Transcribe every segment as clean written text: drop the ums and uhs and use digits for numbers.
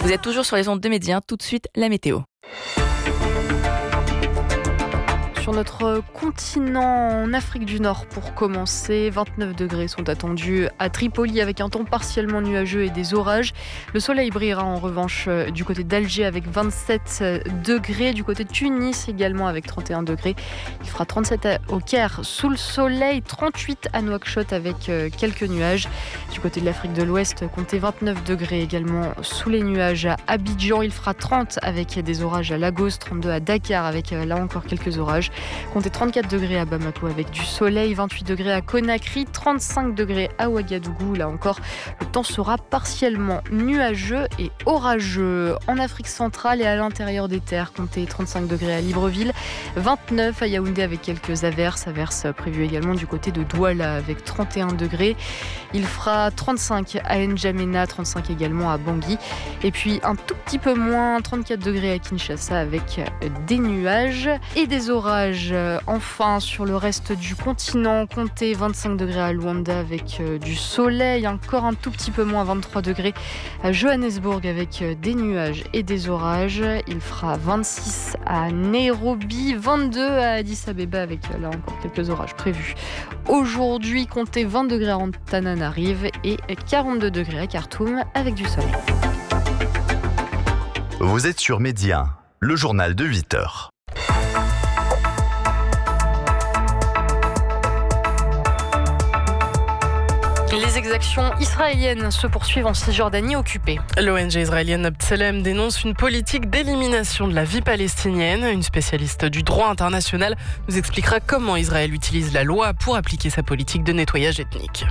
Vous êtes toujours sur les ondes de Média. Tout de suite, la météo. Sur notre continent, en Afrique du Nord, pour commencer, 29 degrés sont attendus à Tripoli avec un temps partiellement nuageux et des orages. Le soleil brillera en revanche du côté d'Alger avec 27 degrés, du côté de Tunis également avec 31 degrés. Il fera 37 au Caire sous le soleil, 38 à Nouakchott avec quelques nuages. Du côté de l'Afrique de l'Ouest, comptez 29 degrés également sous les nuages à Abidjan. Il fera 30 avec des orages à Lagos, 32 à Dakar avec là encore quelques orages. Comptez 34 degrés à Bamako avec du soleil, 28 degrés à Conakry, 35 degrés à Ouagadougou. Là encore, le temps sera partiellement nuageux et orageux. En Afrique centrale et à l'intérieur des terres, comptez 35 degrés à Libreville, 29 à Yaoundé avec quelques averses prévues également du côté de Douala avec 31 degrés. Il fera 35 à N'Djamena, 35 également à Bangui. Et puis un tout petit peu moins, 34 degrés à Kinshasa avec des nuages et des orages. Enfin, sur le reste du continent, comptez 25 degrés à Luanda avec du soleil, encore un tout petit peu moins, 23 degrés à Johannesburg avec des nuages et des orages. Il fera 26 à Nairobi, 22 à Addis Abeba avec là encore quelques orages prévus. Aujourd'hui, comptez 20 degrés à Antananarive et 42 degrés à Khartoum avec du soleil. Vous êtes sur Média, le journal de 8h. Les exactions israéliennes se poursuivent en Cisjordanie occupée. L'ONG israélienne B'Tselem dénonce une politique d'élimination de la vie palestinienne. Une spécialiste du droit international nous expliquera comment Israël utilise la loi pour appliquer sa politique de nettoyage ethnique.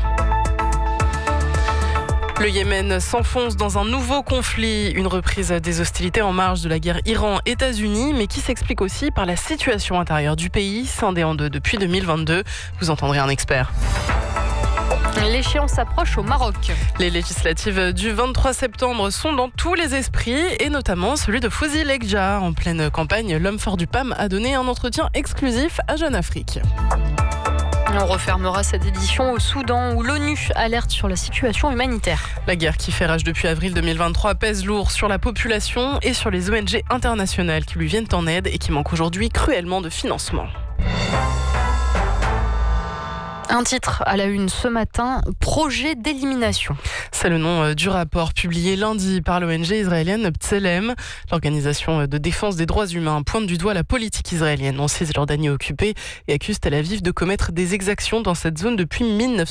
Le Yémen s'enfonce dans un nouveau conflit, une reprise des hostilités en marge de la guerre Iran-États-Unis, mais qui s'explique aussi par la situation intérieure du pays, scindée en deux depuis 2022. Vous entendrez un expert. L'échéance approche au Maroc. Les législatives du 23 septembre sont dans tous les esprits, et notamment celui de Fouzi Lekja. En pleine campagne, l'homme fort du PAM a donné un entretien exclusif à Jeune Afrique. On refermera cette édition au Soudan où l'ONU alerte sur la situation humanitaire. La guerre qui fait rage depuis avril 2023 pèse lourd sur la population et sur les ONG internationales qui lui viennent en aide et qui manquent aujourd'hui cruellement de financement. Un titre à la une ce matin, projet d'élimination. C'est le nom du rapport publié lundi par l'ONG israélienne B'Tselem. L'organisation de défense des droits humains pointe du doigt la politique israélienne en Cisjordanie occupée et accuse Tel Aviv de commettre des exactions dans cette zone depuis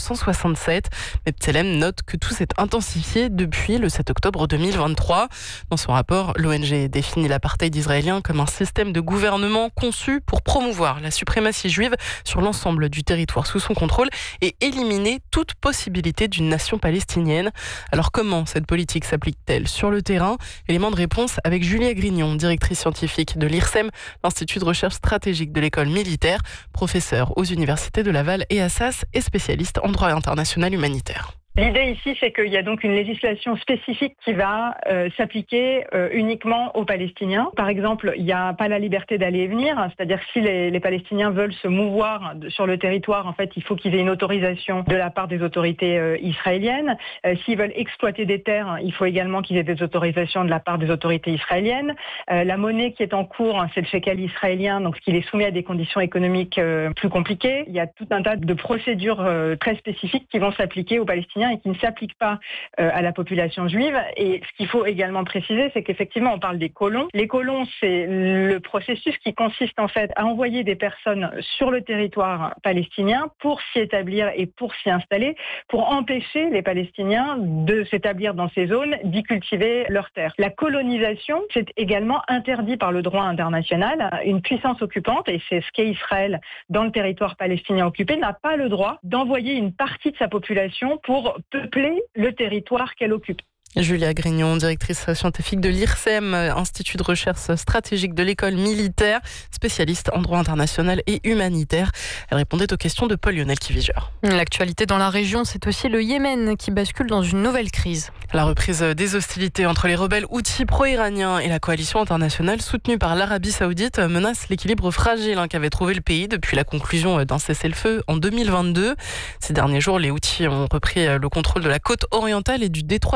1967. Mais B'Tselem note que tout s'est intensifié depuis le 7 octobre 2023. Dans son rapport, l'ONG définit l'apartheid israélien comme un système de gouvernement conçu pour promouvoir la suprématie juive sur l'ensemble du territoire sous son contrôle et éliminer toute possibilité d'une nation palestinienne. Alors comment cette politique s'applique-t-elle sur le terrain? Élément de réponse avec Julia Grignon, directrice scientifique de l'IRSEM, l'Institut de recherche stratégique de l'école militaire, professeure aux universités de Laval et Assas et spécialiste en droit international humanitaire. L'idée ici, c'est qu'il y a donc une législation spécifique qui va s'appliquer uniquement aux Palestiniens. Par exemple, il n'y a pas la liberté d'aller et venir, c'est-à-dire que si les Palestiniens veulent se mouvoir sur le territoire, en fait, il faut qu'ils aient une autorisation de la part des autorités israéliennes. S'ils veulent exploiter des terres, il faut également qu'ils aient des autorisations de la part des autorités israéliennes. La monnaie qui est en cours, c'est le shekel israélien, donc ce qui est soumis à des conditions économiques plus compliquées. Il y a tout un tas de procédures très spécifiques qui vont s'appliquer aux Palestiniens et qui ne s'appliquent pas à la population juive. Et ce qu'il faut également préciser, c'est qu'effectivement, on parle des colons. Les colons, c'est le processus qui consiste en fait à envoyer des personnes sur le territoire palestinien pour s'y établir et pour s'y installer, pour empêcher les Palestiniens de s'établir dans ces zones, d'y cultiver leurs terres. La colonisation, c'est également interdit par le droit international. Une puissance occupante, et c'est ce qu'est Israël dans le territoire palestinien occupé, n'a pas le droit d'envoyer une partie de sa population pour peupler le territoire qu'elle occupe. Julia Grignon, directrice scientifique de l'IRSEM, Institut de recherche stratégique de l'école militaire, spécialiste en droit international et humanitaire. Elle répondait aux questions de Paul-Lionel Kivigeur. L'actualité dans la région, c'est aussi le Yémen qui bascule dans une nouvelle crise. La reprise des hostilités entre les rebelles houthis pro-iraniens et la coalition internationale soutenue par l'Arabie Saoudite menace l'équilibre fragile qu'avait trouvé le pays depuis la conclusion d'un cessez-le-feu en 2022. Ces derniers jours, les houthis ont repris le contrôle de la côte orientale et du détroit stratégique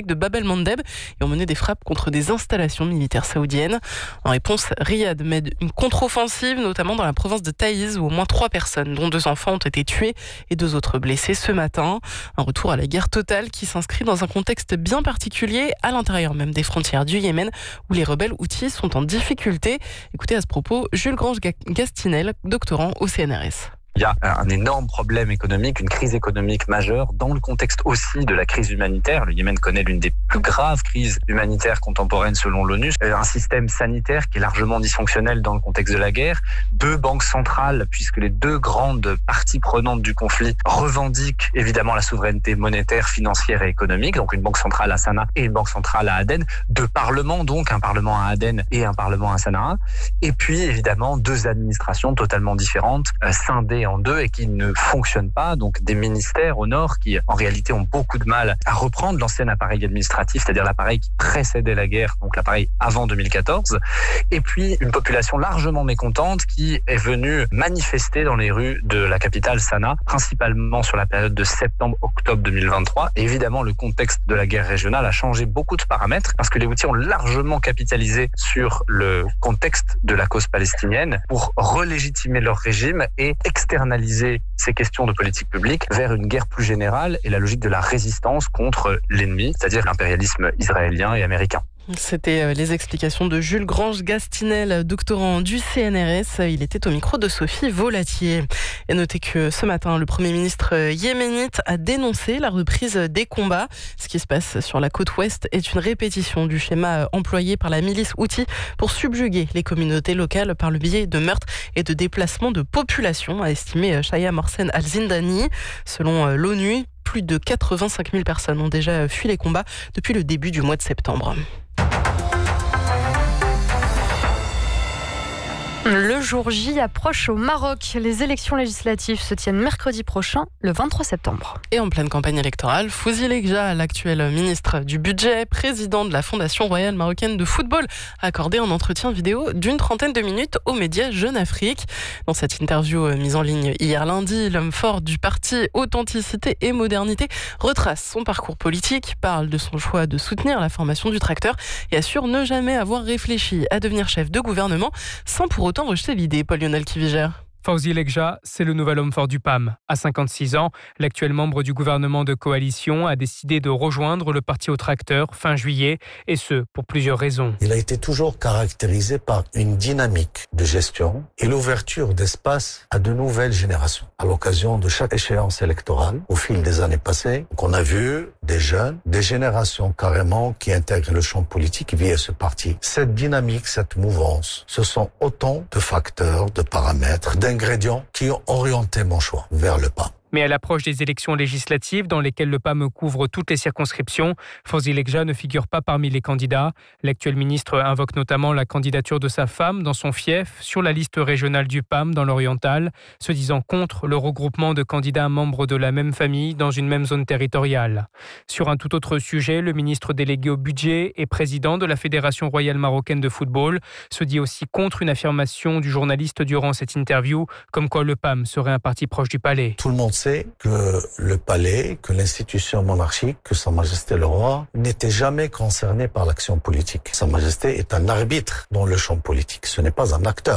district de Bab el-Mandeb et ont mené des frappes contre des installations militaires saoudiennes. En réponse, Riyad mène une contre-offensive, notamment dans la province de Taïz, où au moins 3 personnes, dont 2 enfants, ont été tuées et 2 autres blessés ce matin. Un retour à la guerre totale qui s'inscrit dans un contexte bien particulier à l'intérieur même des frontières du Yémen, où les rebelles houthis sont en difficulté. Écoutez à ce propos Jules Grange-Gastinel, doctorant au CNRS. Il y a un énorme problème économique, une crise économique majeure dans le contexte aussi de la crise humanitaire. Le Yémen connaît l'une des plus graves crises humanitaires contemporaines selon l'ONU. Un système sanitaire qui est largement dysfonctionnel dans le contexte de la guerre. 2 banques centrales, puisque les 2 grandes parties prenantes du conflit revendiquent évidemment la souveraineté monétaire, financière et économique. Donc une banque centrale à Sanaa et une banque centrale à Aden. 2 parlements, donc un parlement à Aden et un parlement à Sanaa. Et puis évidemment 2 administrations totalement différentes, scindées en 2 et qui ne fonctionnent pas, donc des ministères au nord qui en réalité ont beaucoup de mal à reprendre l'ancien appareil administratif, c'est-à-dire l'appareil qui précédait la guerre, donc l'appareil avant 2014, et puis une population largement mécontente qui est venue manifester dans les rues de la capitale Sanaa, principalement sur la période de septembre-octobre 2023. Et évidemment, le contexte de la guerre régionale a changé beaucoup de paramètres parce que les Houthis ont largement capitalisé sur le contexte de la cause palestinienne pour relégitimer leur régime et externaliser ces questions de politique publique vers une guerre plus générale et la logique de la résistance contre l'ennemi, c'est-à-dire l'impérialisme israélien et américain. C'était les explications de Jules Grange-Gastinel, doctorant du CNRS. Il était au micro de Sophie Volatier. Et notez que ce matin, le Premier ministre yéménite a dénoncé la reprise des combats. Ce qui se passe sur la côte ouest est une répétition du schéma employé par la milice Houthi pour subjuguer les communautés locales par le biais de meurtres et de déplacements de population, a estimé Shaya Morsen Al-Zindani. Selon l'ONU, plus de 85 000 personnes ont déjà fui les combats depuis le début du mois de septembre. Le jour J approche au Maroc. Les élections législatives se tiennent mercredi prochain, le 23 septembre. Et en pleine campagne électorale, Fouzi Lekja, l'actuel ministre du Budget, président de la Fondation royale marocaine de football, a accordé un entretien vidéo d'une 30aine de minutes aux médias Jeune Afrique. Dans cette interview mise en ligne hier lundi, l'homme fort du parti Authenticité et Modernité retrace son parcours politique, parle de son choix de soutenir la formation du tracteur et assure ne jamais avoir réfléchi à devenir chef de gouvernement sans pour autant rejeter l'idée, Paul-Lionel Kiviger. Fouzi Lekja, c'est le nouvel homme fort du PAM. À 56 ans, l'actuel membre du gouvernement de coalition a décidé de rejoindre le parti au tracteur fin juillet, et ce, pour plusieurs raisons. Il a été toujours caractérisé par une dynamique de gestion et l'ouverture d'espace à de nouvelles générations. À l'occasion de chaque échéance électorale, au fil des années passées, on a vu des jeunes, des générations carrément qui intègrent le champ politique via ce parti. Cette dynamique, cette mouvance, ce sont autant de facteurs, de paramètres, d'ingrédients qui ont orienté mon choix vers le PAM. Mais à l'approche des élections législatives dans lesquelles le PAM couvre toutes les circonscriptions, Fouzi Lekja ne figure pas parmi les candidats. L'actuel ministre invoque notamment la candidature de sa femme dans son fief sur la liste régionale du PAM dans l'Oriental, se disant contre le regroupement de candidats membres de la même famille dans une même zone territoriale. Sur un tout autre sujet, le ministre délégué au budget et président de la Fédération royale marocaine de football se dit aussi contre une affirmation du journaliste durant cette interview, comme quoi le PAM serait un parti proche du palais. Tout le monde sait que le palais, que l'institution monarchique, que Sa Majesté le Roi n'était jamais concerné par l'action politique. Sa Majesté est un arbitre dans le champ politique, ce n'est pas un acteur.